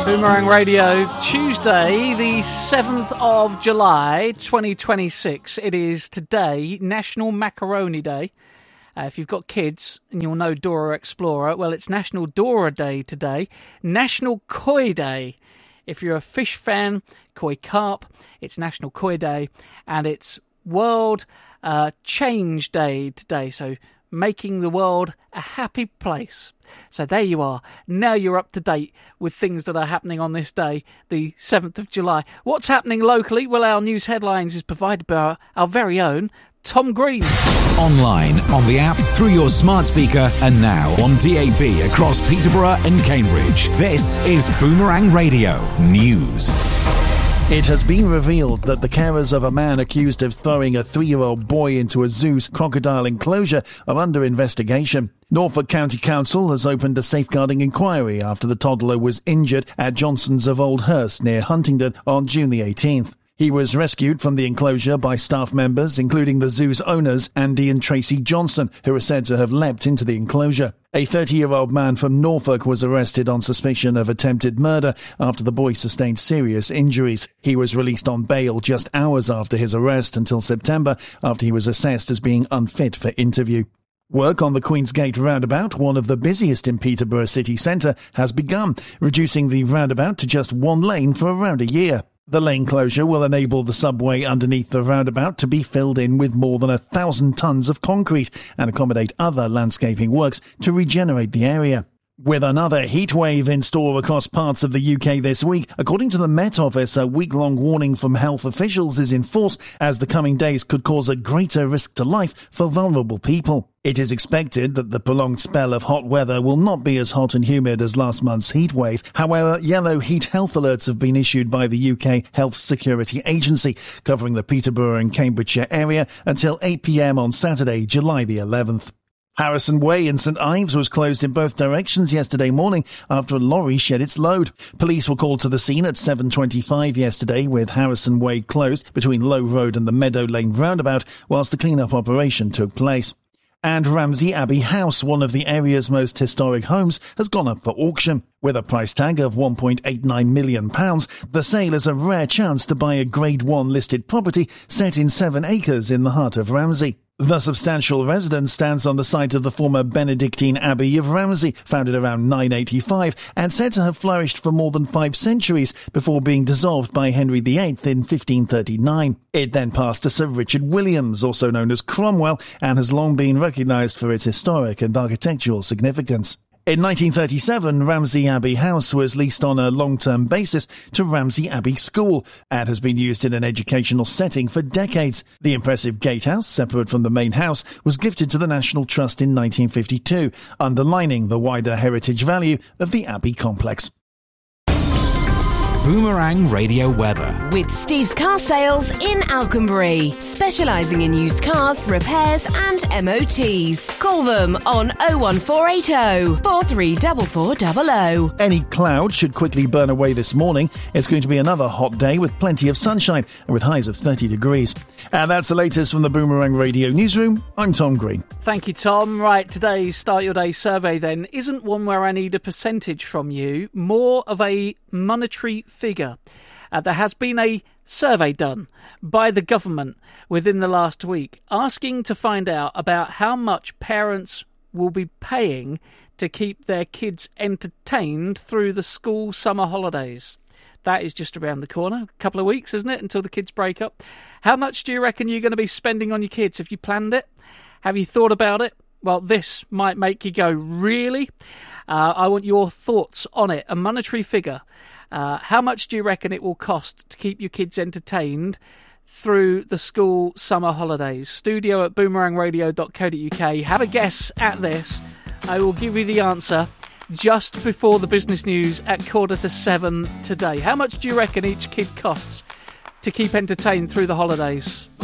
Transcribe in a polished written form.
Boomerang Radio, Tuesday, the 7th of July, 2026. It is today National Macaroni Day. If you've got kids and you'll know Dora Explorer, well, it's National Dora Day today. National Koi Day. If you're a fish fan, koi carp, it's National Koi Day. And it's World Change Day today, so making the world a happy place. So there you are. Now you're up to date with things that are happening on this day, the 7th of July. What's happening locally? Well, our news headlines is provided by our very own Tom Green. Online, on the app, through your smart speaker, and now on DAB across Peterborough and Cambridge. This is Boomerang Radio News. It has been revealed that the carers of a man accused of throwing a 3-year-old boy into a zoo's crocodile enclosure are under investigation. Norfolk County Council has opened a safeguarding inquiry after the toddler was injured at Johnson's of Old Hurst near Huntingdon on June the 18th. He was rescued from the enclosure by staff members, including the zoo's owners, Andy and Tracy Johnson, who are said to have leapt into the enclosure. A 30-year-old man from Norfolk was arrested on suspicion of attempted murder after the boy sustained serious injuries. He was released on bail just hours after his arrest until September, after he was assessed as being unfit for interview. Work on the Queensgate roundabout, one of the busiest in Peterborough city centre, has begun, reducing the roundabout to just one lane for around a year. The lane closure will enable the subway underneath the roundabout to be filled in with more than 1,000 tonnes of concrete and accommodate other landscaping works to regenerate the area. With another heatwave in store across parts of the UK this week, according to the Met Office, a week-long warning from health officials is in force as the coming days could cause a greater risk to life for vulnerable people. It is expected that the prolonged spell of hot weather will not be as hot and humid as last month's heatwave. However, yellow heat health alerts have been issued by the UK Health Security Agency, covering the Peterborough and Cambridgeshire area until 8 p.m. on Saturday, July the 11th. Harrison Way in St Ives was closed in both directions yesterday morning after a lorry shed its load. Police were called to the scene at 7:25 yesterday, with Harrison Way closed between Low Road and the Meadow Lane roundabout whilst the clean-up operation took place. And Ramsey Abbey House, one of the area's most historic homes, has gone up for auction. With a price tag of £1.89 million, the sale is a rare chance to buy a Grade 1 listed property set in 7 acres in the heart of Ramsey. The substantial residence stands on the site of the former Benedictine Abbey of Ramsey, founded around 985 and said to have flourished for more than 5 centuries before being dissolved by Henry VIII in 1539. It then passed to Sir Richard Williams, also known as Cromwell, and has long been recognised for its historic and architectural significance. In 1937, Ramsey Abbey House was leased on a long-term basis to Ramsey Abbey School and has been used in an educational setting for decades. The impressive gatehouse, separate from the main house, was gifted to the National Trust in 1952, underlining the wider heritage value of the Abbey complex. Boomerang Radio weather. With Steve's Car Sales in Alconbury, specialising in used cars, repairs and MOTs. Call them on 01480 434400. Any cloud should quickly burn away this morning. It's going to be another hot day with plenty of sunshine and with highs of 30 degrees. And that's the latest from the Boomerang Radio Newsroom. I'm Tom Green. Thank you, Tom. Right, today's Start Your Day survey then isn't one where I need a percentage from you, more of a monetary figure. There has been a survey done by the government within the last week asking to find out about how much parents will be paying to keep their kids entertained through the school summer holidays. That is just around the corner. A couple of weeks, isn't it, until the kids break up? How much do you reckon you're going to be spending on your kids? Have you planned it? Have you thought about it? Well, this might make you go, really? I want your thoughts on it. A monetary figure. How much do you reckon it will cost to keep your kids entertained through the school summer holidays? Studio at boomerangradio.co.uk. Have a guess at this. I will give you the answer just before the business news at 6:45 today. How much do you reckon each kid costs to keep entertained through the holidays?